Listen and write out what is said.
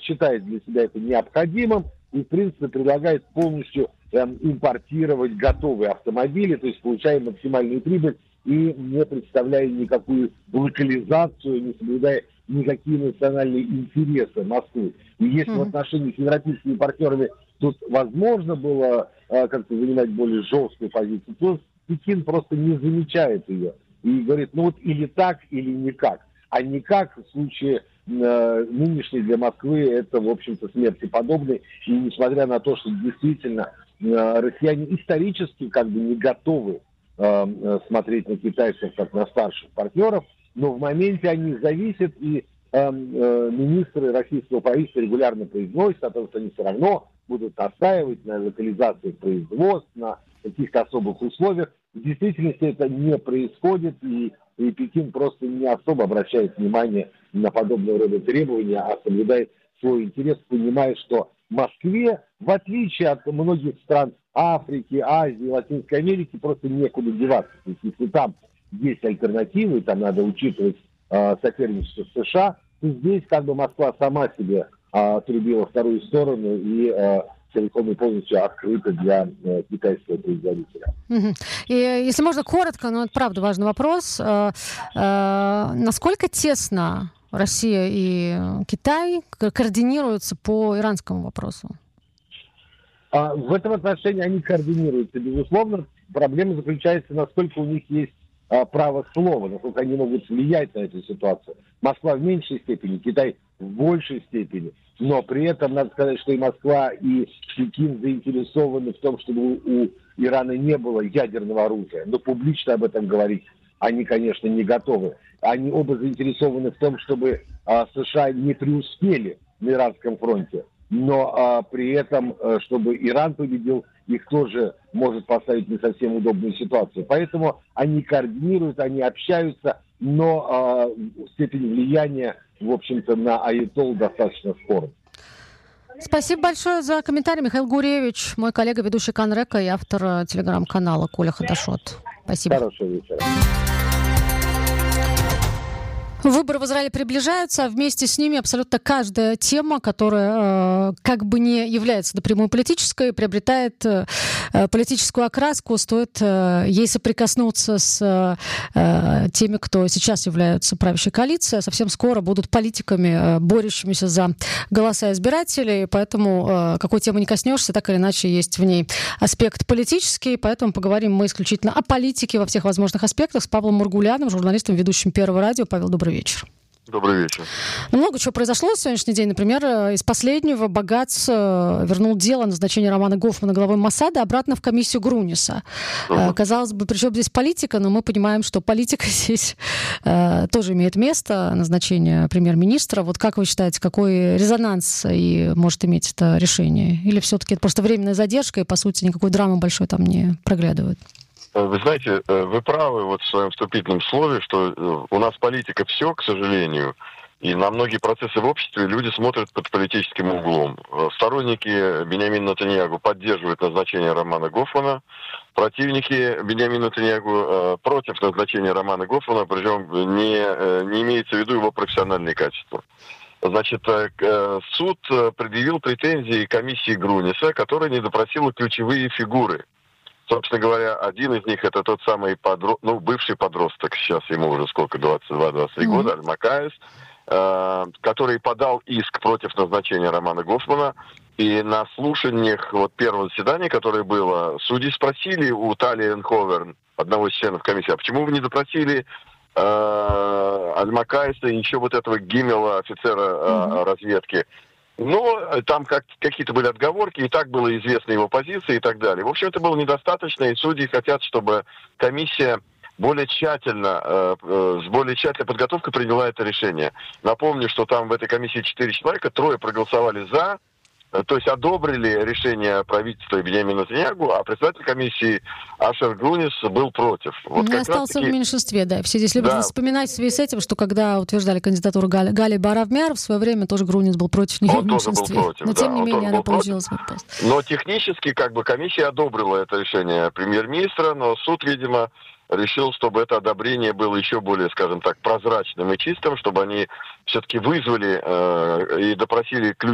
считает для себя это необходимым и, в принципе, предлагает полностью импортировать готовые автомобили, то есть получая максимальную прибыль и не представляя никакую локализацию, не соблюдая никакие национальные интересы Москвы. И если в отношении с европейскими партнерами тут возможно было как-то занимать более жесткую позицию, то Пекин просто не замечает ее и говорит, ну вот или так, или никак. А никак в случае нынешней для Москвы это, в общем-то, смерти подобной. И несмотря на то, что действительно россияне исторически как бы не готовы смотреть на китайцев как на старших партнеров, но в моменте они зависят, и министры российского правительства регулярно произносят о том, что они все равно будут настаивать на локализации производств, на каких-то особых условиях. В действительности это не происходит, и Пекин просто не особо обращает внимание на подобного рода требования, а соблюдает свой интерес, понимая, что Москве, в отличие от многих стран Африки, Азии, Латинской Америки, просто некуда деваться. То есть если там есть альтернативы, там надо учитывать соперничество с США, то здесь как бы Москва сама себе отрубила вторую сторону и целиком и полностью открыта для китайского производителя. И если можно коротко, но это правда важный вопрос, насколько тесно Россия и Китай координируются по иранскому вопросу? В этом отношении они координируются, безусловно. Проблема заключается, насколько у них есть право слова, насколько они могут влиять на эту ситуацию. Москва в меньшей степени, Китай в большей степени. Но при этом надо сказать, что и Москва, и Пекин заинтересованы в том, чтобы у Ирана не было ядерного оружия. Но публично об этом говорить они, конечно, не готовы. Они оба заинтересованы в том, чтобы США не преуспели на Иранском фронте. Но при этом, чтобы Иран победил, их тоже может поставить в не совсем удобную ситуацию. Поэтому они координируют, они общаются, но степень влияния, в общем-то, на аятолл достаточно спорна. Спасибо большое за комментарий. Михаил Гуревич, мой коллега, ведущий Канрека и автор телеграм-канала Коля Хадашот. Спасибо. Хорошего вечера. Выборы в Израиле приближаются, а вместе с ними абсолютно каждая тема, которая как бы не является напрямую политической, приобретает политическую окраску, стоит ей соприкоснуться с теми, кто сейчас являются правящей коалицией, а совсем скоро будут политиками, борющимися за голоса избирателей, поэтому какой темы не коснешься, так или иначе есть в ней аспект политический, поэтому поговорим мы исключительно о политике во всех возможных аспектах с Павлом Мургуляном, журналистом, ведущим Первого радио. Павел, добрый вечер. Добрый вечер. Много чего произошло в сегодняшний день. Например, из последнего Багац вернул дело назначения Романа Гофмана главой Моссада обратно в комиссию Груниса. Казалось бы, при чем здесь политика, но мы понимаем, что политика здесь тоже имеет место, назначение премьер-министра. Вот как вы считаете, какой резонанс и может иметь это решение? Или все-таки это просто временная задержка, и, по сути, никакой драмы большой там не проглядывает? Вы знаете, вы правы вот в своем вступительном слове, что у нас политика все, к сожалению, и на многие процессы в обществе люди смотрят под политическим углом. Сторонники Биньямина Нетаньяху поддерживают назначение Романа Гофмана, противники Биньямина Нетаньяху против назначения Романа Гофмана, причем не имеется в виду его профессиональные качества. Значит, суд предъявил претензии комиссии Груниса, которая не допросила ключевые фигуры. Собственно говоря, один из них это тот самый бывший подросток, сейчас ему уже сколько, 22-23 года, Аль-Макаис, который подал иск против назначения Романа Гофмана. И на слушаниях первого заседания, которое было, судьи спросили у Тали Энховерн, одного из членов комиссии, а почему вы не допросили Аль-Макаиса и еще этого Гиммела, офицера разведки? Там какие-то были отговорки, и так было известна его позиция и так далее. В общем, это было недостаточно, и судьи хотят, чтобы комиссия с более тщательной подготовкой приняла это решение. Напомню, что там в этой комиссии 4 человека, 3 проголосовали за, то есть одобрили решение правительства Биньямина Нетаньяху, а председатель комиссии Ашер Грунис был против. Остался в меньшинстве, да. Все здесь любят вспоминать в связи с этим, что когда утверждали кандидатуру Гали Баравмяр, в свое время тоже Грунис был против нее в меньшинстве. Но тем не менее она получила свой пост. Но технически комиссия одобрила это решение премьер-министра, но суд, видимо, решил, чтобы это одобрение было еще более, скажем так, прозрачным и чистым, чтобы они все-таки вызвали и допросили ключевых